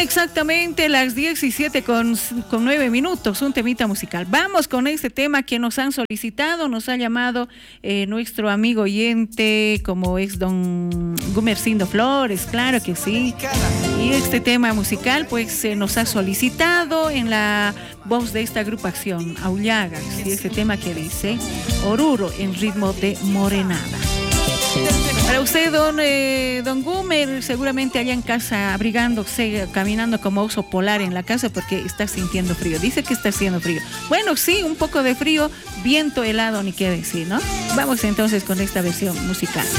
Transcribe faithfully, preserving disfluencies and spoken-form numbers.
exactamente las diecisiete con, con nueve minutos, un temita musical. Vamos con este tema que nos han solicitado, nos ha llamado eh, nuestro amigo oyente, como es don Gumercindo Flores, claro que sí. Y este tema musical pues eh, nos ha solicitado en la voz de esta agrupación, Aullagas, y este tema que dice Oruro en ritmo de morenada. Para usted, don, eh, don Gumer, seguramente allá en casa abrigándose, caminando como oso polar en la casa porque está sintiendo frío. Dice que está haciendo frío. Bueno, sí, un poco de frío, viento helado, ni qué decir, ¿no? Vamos entonces con esta versión musical.